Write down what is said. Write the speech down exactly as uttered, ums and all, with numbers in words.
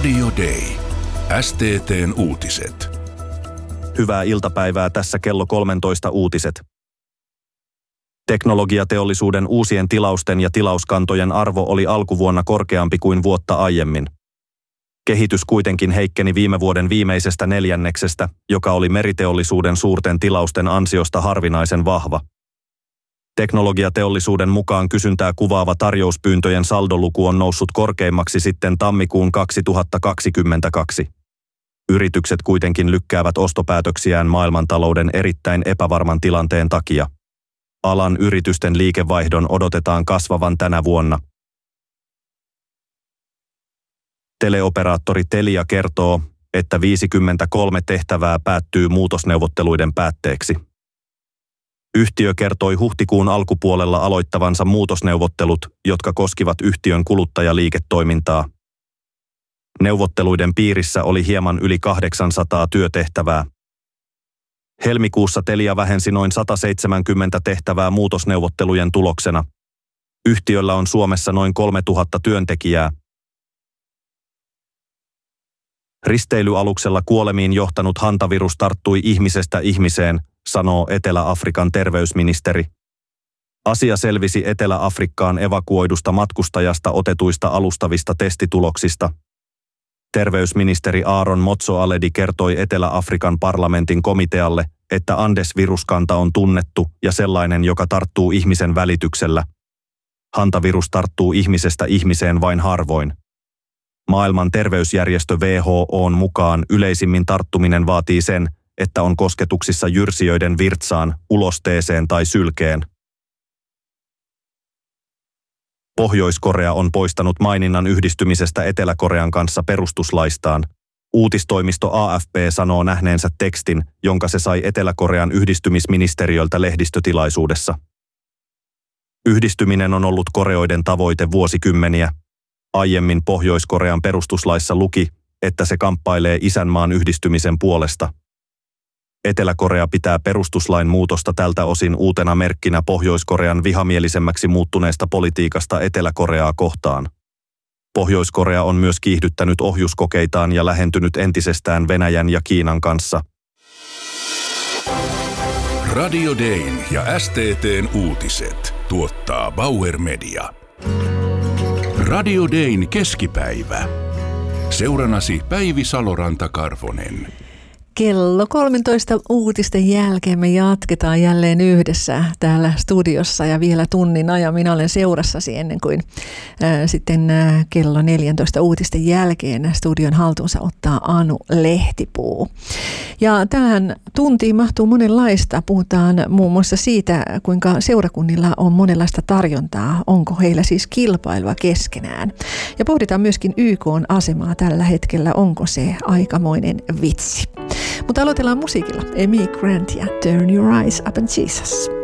Radio Day. S T T:n uutiset. Hyvää iltapäivää, tässä kello kolmetoista uutiset. Teknologiateollisuuden uusien tilausten ja tilauskantojen arvo oli alkuvuonna korkeampi kuin vuotta aiemmin. Kehitys kuitenkin heikkeni viime vuoden viimeisestä neljänneksestä, joka oli meriteollisuuden suurten tilausten ansiosta harvinaisen vahva. Teknologiateollisuuden mukaan kysyntää kuvaava tarjouspyyntöjen saldoluku on noussut korkeimmaksi sitten tammikuun kaksituhattakaksikymmentäkaksi. Yritykset kuitenkin lykkäävät ostopäätöksiään maailmantalouden erittäin epävarman tilanteen takia. Alan yritysten liikevaihdon odotetaan kasvavan tänä vuonna. Teleoperaattori Telia kertoo, että viisikymmentäkolme tehtävää päättyy muutosneuvotteluiden päätteeksi. Yhtiö kertoi huhtikuun alkupuolella aloittavansa muutosneuvottelut, jotka koskivat yhtiön kuluttajaliiketoimintaa. Neuvotteluiden piirissä oli hieman yli kahdeksansataa työtehtävää. Helmikuussa Telia vähensi noin sataseitsemänkymmentä tehtävää muutosneuvottelujen tuloksena. Yhtiöllä on Suomessa noin kolmetuhatta työntekijää. Risteilyaluksella kuolemiin johtanut hantavirus tarttui ihmisestä ihmiseen, sanoo Etelä-Afrikan terveysministeri. Asia selvisi Etelä-Afrikkaan evakuoidusta matkustajasta otetuista alustavista testituloksista. Terveysministeri Aaron Motsoaledi kertoi Etelä-Afrikan parlamentin komitealle, että Andes-viruskanta on tunnettu ja sellainen, joka tarttuu ihmisen välityksellä. Hantavirus tarttuu ihmisestä ihmiseen vain harvoin. Maailman terveysjärjestö W H O:n mukaan yleisimmin tarttuminen vaatii sen, että on kosketuksissa jyrsijöiden virtsaan, ulosteeseen tai sylkeen. Pohjois-Korea on poistanut maininnan yhdistymisestä Etelä-Korean kanssa perustuslaistaan. Uutistoimisto A F P sanoo nähneensä tekstin, jonka se sai Etelä-Korean yhdistymisministeriöltä lehdistötilaisuudessa. Yhdistyminen on ollut Koreoiden tavoite vuosikymmeniä. Aiemmin Pohjois-Korean perustuslaissa luki, että se kamppailee isänmaan yhdistymisen puolesta. Etelä-Korea pitää perustuslain muutosta tältä osin uutena merkkinä Pohjois-Korean vihamielisemmäksi muuttuneesta politiikasta Etelä-Koreaa kohtaan. Pohjois-Korea on myös kiihdyttänyt ohjuskokeitaan ja lähentynyt entisestään Venäjän ja Kiinan kanssa. Radio Dayn ja S T T:n uutiset tuottaa Bauer Media. Radio Dayn keskipäivä. Seuranasi Päivi Saloranta-Karvonen. Kello kolmetoista uutisten jälkeen me jatketaan jälleen yhdessä täällä studiossa ja vielä tunnin ajan minä olen seurassasi ennen kuin ää, sitten ää, kello neljäntoista uutisten jälkeen studion haltuunsa ottaa Anu Lehtipuu. Ja tähän tuntiin mahtuu monenlaista. Puhutaan muun muassa siitä, kuinka seurakunnilla on monenlaista tarjontaa. Onko heillä siis kilpailua keskenään? Ja pohditaan myöskin Y K:n asemaa tällä hetkellä. Onko se aikamoinen vitsi? Mutta aloitellaan musiikilla. Amy Grant ja Turn Your Eyes Upon Jesus.